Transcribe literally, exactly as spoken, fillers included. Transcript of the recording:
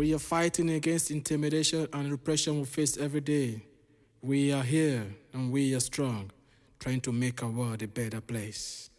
We are fighting against intimidation and repression we face every day. We are here and we are strong, trying to make our world a better place.